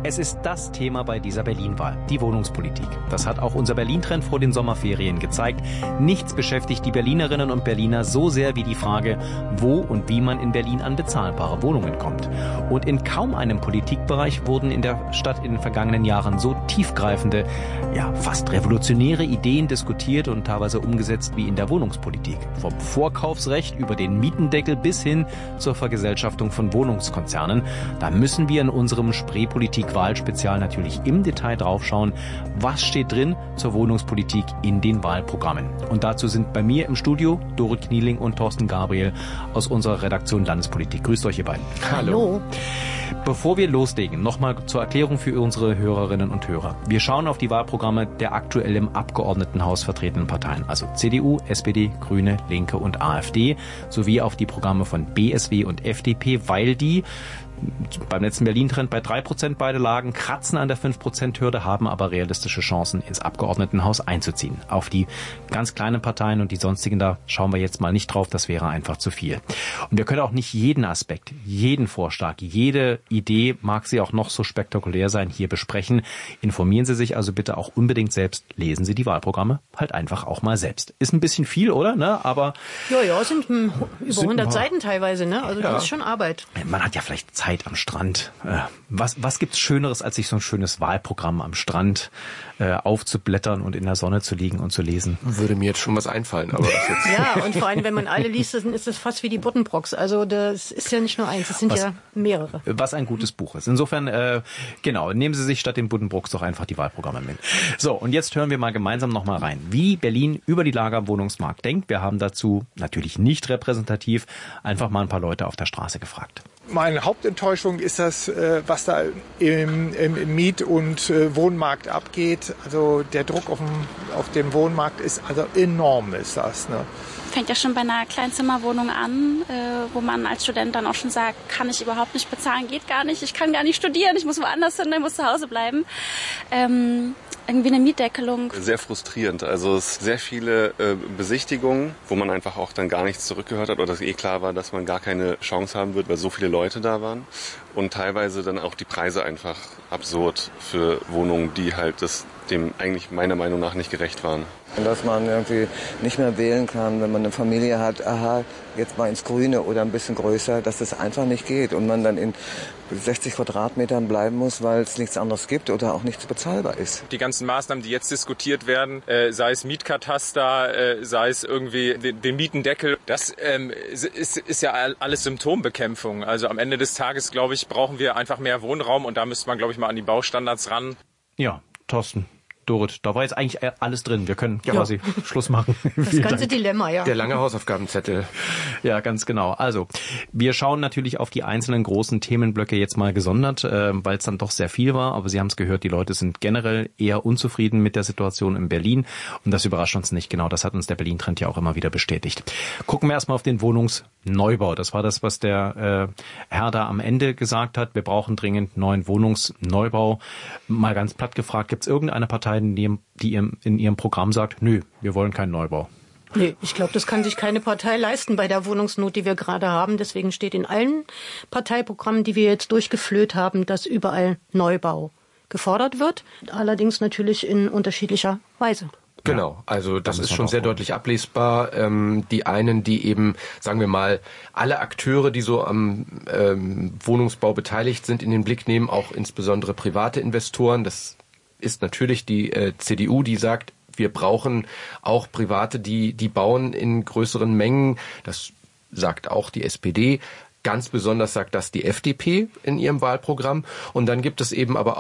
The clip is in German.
Es ist das Thema bei dieser Berlin-Wahl, die Wohnungspolitik. Das hat auch unser Berlin-Trend vor den Sommerferien gezeigt. Nichts beschäftigt die Berlinerinnen und Berliner so sehr wie die Frage, wo und wie man in Berlin an bezahlbare Wohnungen kommt. Und in kaum einem Politikbereich wurden in der Stadt in den vergangenen Jahren so tiefgreifende, ja fast revolutionäre Ideen diskutiert und teilweise umgesetzt wie in der Wohnungspolitik. Vom Vorkaufsrecht über den Mietendeckel bis hin zur Vergesellschaftung von Wohnungskonzernen. Da müssen wir in unserem Spreepolitik-Wahlspezial natürlich im Detail draufschauen, was steht drin zur Wohnungspolitik in den Wahlprogrammen. Und dazu sind bei mir im Studio Dorit Knieling und Thorsten Gabriel aus unserer Redaktion Landespolitik. Grüßt euch, ihr beiden. Hallo. Bevor wir loslegen, nochmal zur Erklärung für unsere Hörerinnen und Hörer. Wir schauen auf die Wahlprogramme der aktuell im Abgeordnetenhaus vertretenen Parteien, also CDU, SPD, Grüne, Linke und AfD, sowie auf die Programme von BSW und FDP, weil die beim letzten Berlin-Trend bei 3% beide lagen, kratzen an der 5%-Hürde, haben aber realistische Chancen, ins Abgeordnetenhaus einzuziehen. Auf die ganz kleinen Parteien und die sonstigen, da schauen wir jetzt mal nicht drauf, das wäre einfach zu viel. Und wir können auch nicht jeden Aspekt, jeden Vorschlag, jede Idee, mag sie auch noch so spektakulär sein, hier besprechen. Informieren Sie sich also bitte auch unbedingt selbst, lesen Sie die Wahlprogramme halt einfach auch mal selbst. Ist ein bisschen viel, oder? Ne? Aber ja, sind über 100 Seiten teilweise, ne? Also das ist schon Arbeit. Man hat ja vielleicht Zeit am Strand. Was gibt's Schöneres, als sich so ein schönes Wahlprogramm am Strand aufzublättern und in der Sonne zu liegen und zu lesen? Würde mir jetzt schon was einfallen. Aber das jetzt ja, und vor allem, wenn man alle liest, dann ist das fast wie die Buddenbrooks. Also das ist ja nicht nur eins, es sind ja mehrere. Was ein gutes Buch ist. Insofern, genau, nehmen Sie sich statt den Buddenbrooks doch einfach die Wahlprogramme mit. So, und jetzt hören wir mal gemeinsam nochmal rein, wie Berlin über die Lage am Wohnungsmarkt denkt. Wir haben dazu natürlich nicht repräsentativ einfach mal ein paar Leute auf der Straße gefragt. Meine Hauptenttäuschung ist das, was da im Miet- und Wohnmarkt abgeht. Also der Druck auf dem Wohnmarkt ist also enorm, ist das. Ne? Fängt ja schon bei einer Kleinzimmerwohnung an, wo man als Student dann auch schon sagt, kann ich überhaupt nicht bezahlen, geht gar nicht, ich kann gar nicht studieren, ich muss woanders hin, ich muss zu Hause bleiben. Irgendwie eine Mietdeckelung. Sehr frustrierend. Also es sehr viele Besichtigungen, wo man einfach auch dann gar nichts zurückgehört hat oder dass klar war, dass man gar keine Chance haben wird, weil so viele Leute da waren. Und teilweise dann auch die Preise einfach absurd für Wohnungen, die halt dem eigentlich meiner Meinung nach nicht gerecht waren. Dass man irgendwie nicht mehr wählen kann, wenn man eine Familie hat, jetzt mal ins Grüne oder ein bisschen größer, dass das einfach nicht geht und man dann in 60 Quadratmetern bleiben muss, weil es nichts anderes gibt oder auch nichts bezahlbar ist. Die ganzen Maßnahmen, die jetzt diskutiert werden, sei es Mietkataster, sei es irgendwie den Mietendeckel, das ist ja alles Symptombekämpfung. Also am Ende des Tages, glaube ich, brauchen wir einfach mehr Wohnraum und da müsste man, glaube ich, mal an die Baustandards ran. Ja, Thorsten. Dorit, da war jetzt eigentlich alles drin. Wir können quasi Schluss machen. Das ganze Dilemma, ja. Der lange Hausaufgabenzettel. Ja, ganz genau. Also, wir schauen natürlich auf die einzelnen großen Themenblöcke jetzt mal gesondert, weil es dann doch sehr viel war. Aber Sie haben es gehört, die Leute sind generell eher unzufrieden mit der Situation in Berlin. Und das überrascht uns nicht. Genau, das hat uns der Berlin-Trend ja auch immer wieder bestätigt. Gucken wir erstmal auf den Wohnungsneubau. Das war das, was der Herr da am Ende gesagt hat. Wir brauchen dringend neuen Wohnungsneubau. Mal ganz platt gefragt, gibt es irgendeine Partei, die in ihrem Programm sagt, nö, wir wollen keinen Neubau? Nee, ich glaube, das kann sich keine Partei leisten bei der Wohnungsnot, die wir gerade haben. Deswegen steht in allen Parteiprogrammen, die wir jetzt durchgeflöht haben, dass überall Neubau gefordert wird. Allerdings natürlich in unterschiedlicher Weise. Genau, also das ist schon sehr deutlich ablesbar. Die einen, die eben, sagen wir mal, alle Akteure, die so am Wohnungsbau beteiligt sind, in den Blick nehmen, auch insbesondere private Investoren. Das ist natürlich die CDU, die sagt, wir brauchen auch Private, die bauen in größeren Mengen. Das sagt auch die SPD. Ganz besonders sagt das die FDP in ihrem Wahlprogramm. Und dann gibt es eben aber